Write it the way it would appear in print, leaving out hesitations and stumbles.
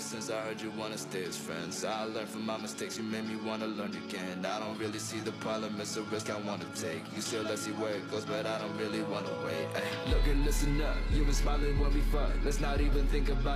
since I heard you wanna stay as friends. I learned from my mistakes, you made me wanna learn again. I don't really see the problem, it's a risk I wanna take. You still let's see where it goes, but I don't really wanna wait. Ay. Look and listen up, you've been smiling when we fuck. Let's not even think about